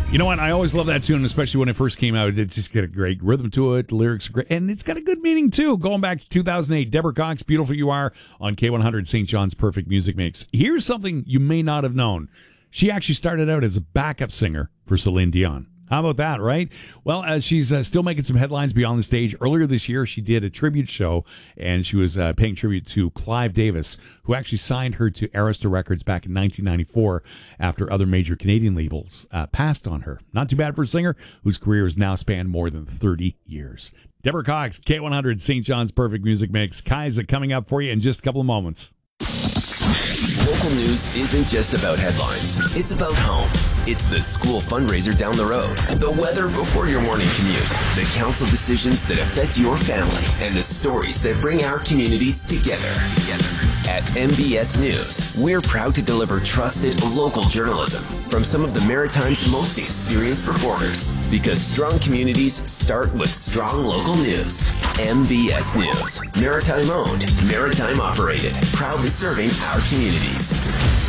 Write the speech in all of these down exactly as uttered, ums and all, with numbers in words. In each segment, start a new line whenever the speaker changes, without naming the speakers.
You know what? I always love that tune, especially when it first came out. It's just got a great rhythm to it. The lyrics are great. And it's got a good meaning, too. Going back to two thousand eight, Deborah Cox, Beautiful You Are on K one hundred, Saint John's Perfect Music Mix. Here's something you may not have known. She actually started out as a backup singer for Celine Dion. How about that, right? Well, uh, she's uh, still making some headlines beyond the stage. Earlier this year, she did a tribute show, and she was uh, paying tribute to Clive Davis, who actually signed her to Arista Records back in nineteen ninety-four after other major Canadian labels uh, passed on her. Not too bad for a singer whose career has now spanned more than thirty years. Deborah Cox, K one hundred, Saint John's Perfect Music Mix. Kai's coming up for you in just a couple of moments.
Local news isn't just about headlines. It's about home. It's the school fundraiser down the road, the weather before your morning commute, the council decisions that affect your family, and the stories that bring our communities together. Together. At M B S News, we're proud to deliver trusted local journalism from some of the Maritime's most experienced reporters. Because strong communities start with strong local news. M B S News. Maritime owned, Maritime operated. Proudly serving our communities.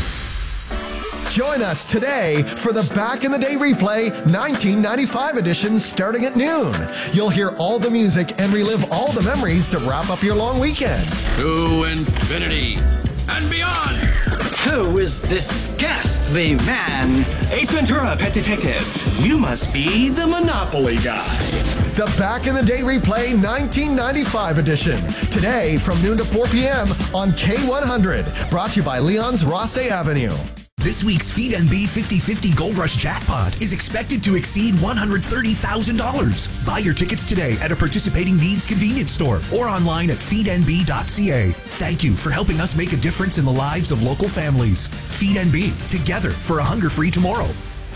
Join us today for the Back in the Day replay nineteen ninety-five edition starting at noon. You'll hear all the music and relive all the memories to wrap up your long weekend.
To infinity and beyond.
Who is this ghastly man?
Ace Ventura, Pet Detective. You must be the Monopoly guy.
The Back in the Day replay nineteen ninety-five edition. Today from noon to four p.m. on K one hundred. Brought to you by Leon's Rosse Avenue.
This week's Feed N B fifty fifty Gold Rush jackpot is expected to exceed one hundred thirty thousand dollars. Buy your tickets today at a participating Needs convenience store or online at feed n b dot c a. Thank you for helping us make a difference in the lives of local families. Feed N B, together for a hunger-free tomorrow.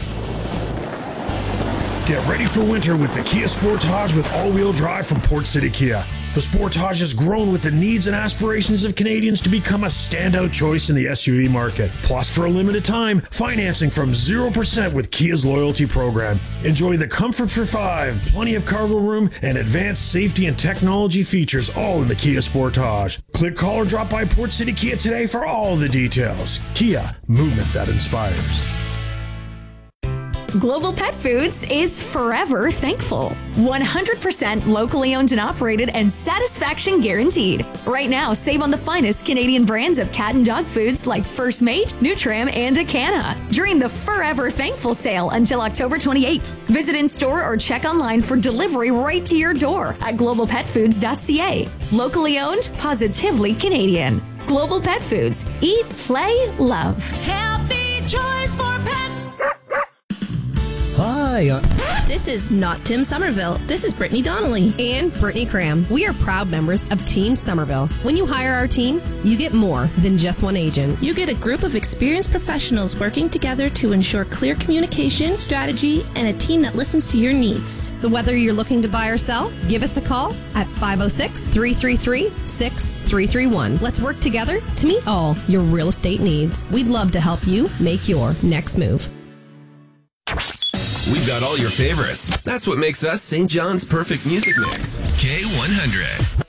Get ready for winter with the Kia Sportage with all-wheel drive from Port City Kia. The Sportage has grown with the needs and aspirations of Canadians to become a standout choice in the S U V market. Plus, for a limited time, financing from zero percent with Kia's loyalty program. Enjoy the comfort for five, plenty of cargo room, and advanced safety and technology features all in the Kia Sportage. Click, call, or drop by Port City Kia today for all the details. Kia, movement that inspires.
Global Pet Foods is forever thankful. one hundred percent locally owned and operated and satisfaction guaranteed. Right now, save on the finest Canadian brands of cat and dog foods like First Mate, Nutram, and Acana during the Forever Thankful sale until October twenty-eighth. Visit in-store or check online for delivery right to your door at global pet foods dot c a. Locally owned, positively Canadian. Global Pet Foods. Eat, play, love.
Healthy choice for pets.
Hi. Uh-
this is not Tim Somerville. This is Brittany Donnelly.
And Brittany Cram. We are proud members of Team Somerville. When you hire our team, you get more than just one agent.
You get a group of experienced professionals working together to ensure clear communication, strategy, and a team that listens to your needs.
So whether you're looking to buy or sell, give us a call at five oh six, three three three, six three three one. Let's work together to meet all your real estate needs. We'd love to help you make your next move.
We've got all your favorites. That's what makes us Saint John's Perfect Music Mix. K one hundred.